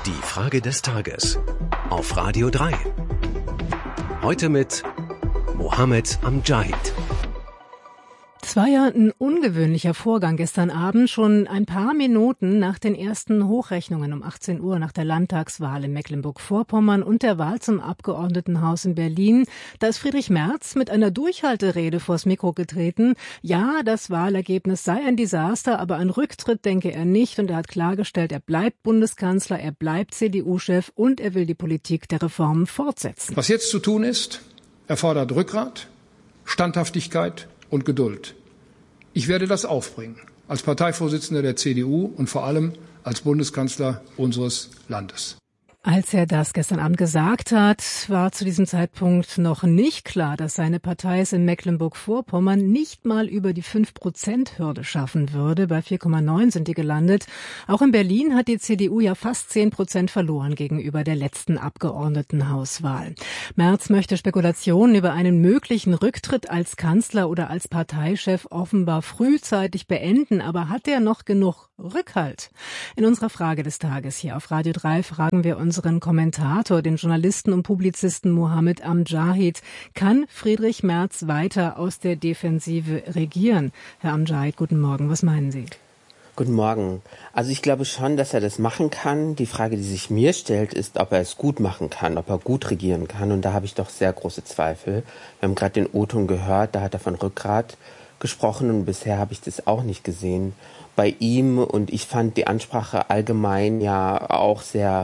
Die Frage des Tages auf Radio 3. Heute mit Mohammed Amjahid. Es war ja ein ungewöhnlicher Vorgang gestern Abend, schon ein paar Minuten nach den ersten Hochrechnungen um 18 Uhr nach der Landtagswahl in Mecklenburg-Vorpommern und der Wahl zum Abgeordnetenhaus in Berlin. Da ist Friedrich Merz mit einer Durchhalterede vors Mikro getreten. Ja, das Wahlergebnis sei ein Desaster, aber an Rücktritt denke er nicht. Und er hat klargestellt, er bleibt Bundeskanzler, er bleibt CDU-Chef und er will die Politik der Reformen fortsetzen. Was jetzt zu tun ist, erfordert Rückgrat, Standhaftigkeit und Geduld. Ich werde das aufbringen, als Parteivorsitzender der CDU und vor allem als Bundeskanzler unseres Landes. Als er das gestern Abend gesagt hat, war zu diesem Zeitpunkt noch nicht klar, dass seine Partei es in Mecklenburg-Vorpommern nicht mal über die 5%-Hürde schaffen würde. Bei 4,9 sind die gelandet. Auch in Berlin hat die CDU ja fast 10% verloren gegenüber der letzten Abgeordnetenhauswahl. Merz möchte Spekulationen über einen möglichen Rücktritt als Kanzler oder als Parteichef offenbar frühzeitig beenden. Aber hat er noch genug Rückhalt? In unserer Frage des Tages hier auf Radio 3 fragen wir unseren Kommentator, den Journalisten und Publizisten Mohammed Amjahid. Kann Friedrich Merz weiter aus der Defensive regieren? Herr Amjahid, guten Morgen. Was meinen Sie? Guten Morgen. Also ich glaube schon, dass er das machen kann. Die Frage, die sich mir stellt, ist, ob er es gut machen kann, ob er gut regieren kann. Und da habe ich doch sehr große Zweifel. Wir haben gerade den O-Ton gehört, da hat er von Rückgrat gesprochen und bisher habe ich das auch nicht gesehen bei ihm. Und ich fand die Ansprache allgemein ja auch sehr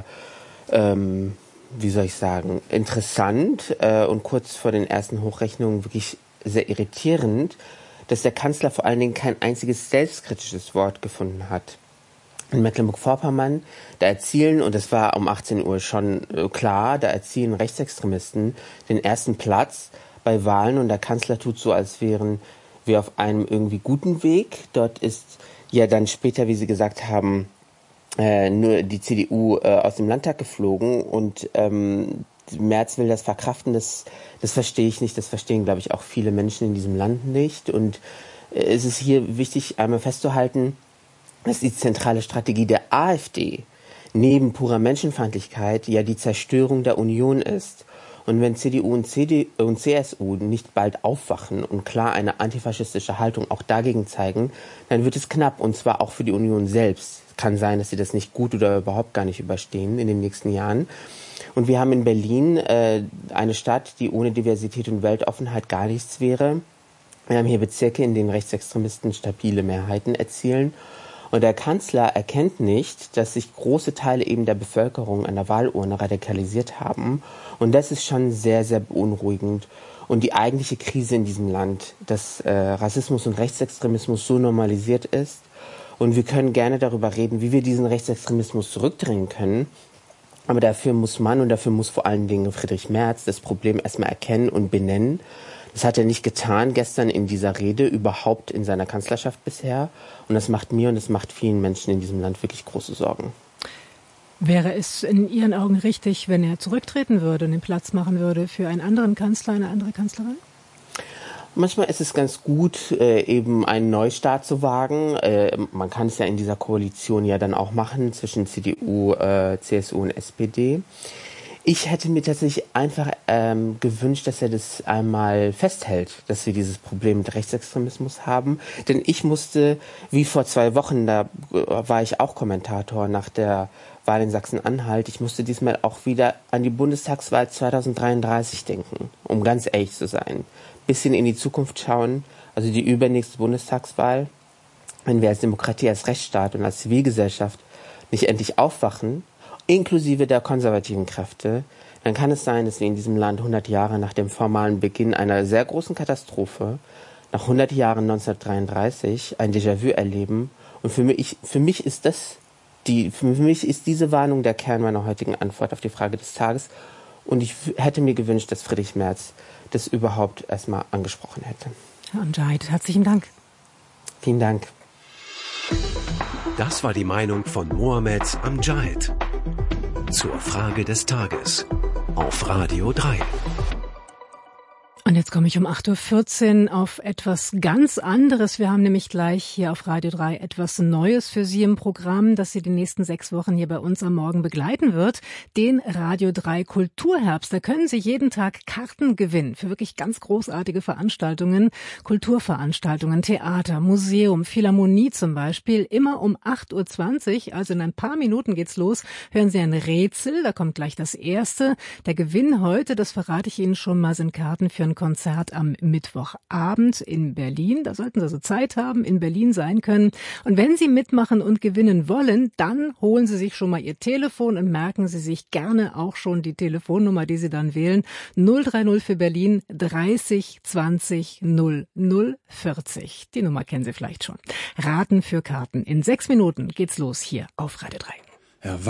interessant und kurz vor den ersten Hochrechnungen wirklich sehr irritierend, dass der Kanzler vor allen Dingen kein einziges selbstkritisches Wort gefunden hat. In Mecklenburg-Vorpommern, da erzielen, und das war um 18 Uhr schon klar, da erzielen Rechtsextremisten den ersten Platz bei Wahlen und der Kanzler tut so, als wären wir auf einem irgendwie guten Weg. Dort ist ja dann später, wie Sie gesagt haben, nur die CDU aus dem Landtag geflogen und Merz will das verkraften, das verstehe ich nicht, das verstehen, glaube ich, auch viele Menschen in diesem Land nicht. Und es ist hier wichtig, einmal festzuhalten, dass die zentrale Strategie der AfD neben purer Menschenfeindlichkeit ja die Zerstörung der Union ist. Und wenn CDU und CSU nicht bald aufwachen und klar eine antifaschistische Haltung auch dagegen zeigen, dann wird es knapp, und zwar auch für die Union selbst. Kann sein, dass sie das nicht gut oder überhaupt gar nicht überstehen in den nächsten Jahren. Und wir haben in Berlin eine Stadt, die ohne Diversität und Weltoffenheit gar nichts wäre. Wir haben hier Bezirke, in denen Rechtsextremisten stabile Mehrheiten erzielen. Und der Kanzler erkennt nicht, dass sich große Teile eben der Bevölkerung an der Wahlurne radikalisiert haben. Und das ist schon sehr, sehr beunruhigend. Und die eigentliche Krise in diesem Land, dass Rassismus und Rechtsextremismus so normalisiert ist. Und wir können gerne darüber reden, wie wir diesen Rechtsextremismus zurückdrängen können. Aber dafür muss man und dafür muss vor allen Dingen Friedrich Merz das Problem erstmal erkennen und benennen. Das hat er nicht getan gestern in dieser Rede, überhaupt in seiner Kanzlerschaft bisher. Und das macht mir und das macht vielen Menschen in diesem Land wirklich große Sorgen. Wäre es in Ihren Augen richtig, wenn er zurücktreten würde und den Platz machen würde für einen anderen Kanzler, eine andere Kanzlerin? Manchmal ist es ganz gut, eben einen Neustart zu wagen. Man kann es ja in dieser Koalition ja dann auch machen zwischen CDU, CSU und SPD. Ich hätte mir tatsächlich einfach gewünscht, dass er das einmal festhält, dass wir dieses Problem mit Rechtsextremismus haben. Denn ich musste, wie vor 2 Wochen, da war ich auch Kommentator nach der Wahl in Sachsen-Anhalt, ich musste diesmal auch wieder an die Bundestagswahl 2033 denken, um ganz ehrlich zu sein. Bisschen in die Zukunft schauen, also die übernächste Bundestagswahl. Wenn wir als Demokratie, als Rechtsstaat und als Zivilgesellschaft nicht endlich aufwachen, inklusive der konservativen Kräfte, dann kann es sein, dass wir in diesem Land 100 Jahre nach dem formalen Beginn einer sehr großen Katastrophe, nach 100 Jahren 1933, ein Déjà-vu erleben. Und für mich ist diese Warnung der Kern meiner heutigen Antwort auf die Frage des Tages. Und ich hätte mir gewünscht, dass Friedrich Merz das überhaupt erstmal angesprochen hätte. Herr Amjahid, herzlichen Dank. Vielen Dank. Das war die Meinung von Mohammed Amjahid zur Frage des Tages auf Radio 3. Und jetzt komme ich um 8.14 Uhr auf etwas ganz anderes. Wir haben nämlich gleich hier auf Radio 3 etwas Neues für Sie im Programm, das Sie die nächsten 6 Wochen hier bei uns am Morgen begleiten wird. Den Radio 3 Kulturherbst. Da können Sie jeden Tag Karten gewinnen für wirklich ganz großartige Veranstaltungen, Kulturveranstaltungen, Theater, Museum, Philharmonie zum Beispiel. Immer um 8.20 Uhr, also in ein paar Minuten geht's los, hören Sie ein Rätsel. Da kommt gleich das erste. Der Gewinn heute, das verrate ich Ihnen schon mal, sind Karten für ein Konzert am Mittwochabend in Berlin. Da sollten Sie also Zeit haben, in Berlin sein können. Und wenn Sie mitmachen und gewinnen wollen, dann holen Sie sich schon mal Ihr Telefon und merken Sie sich gerne auch schon die Telefonnummer, die Sie dann wählen. 030 für Berlin 30 20 00 40. Die Nummer kennen Sie vielleicht schon. Raten für Karten. In 6 Minuten geht's los hier auf Radio 3. Ja,